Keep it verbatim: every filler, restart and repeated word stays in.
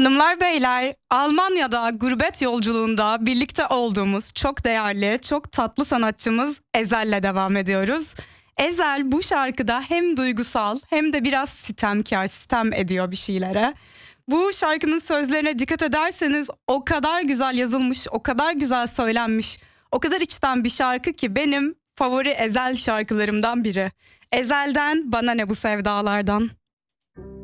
Hanımlar beyler, Almanya'da gurbet yolculuğunda birlikte olduğumuz çok değerli, çok tatlı sanatçımız Ezel'le devam ediyoruz. Ezel bu şarkıda hem duygusal hem de biraz sitemkar, sitem ediyor bir şeylere. Bu şarkının sözlerine dikkat ederseniz o kadar güzel yazılmış, o kadar güzel söylenmiş, o kadar içten bir şarkı ki benim favori Ezel şarkılarımdan biri. Ezel'den Bana Ne Bu Sevdalardan.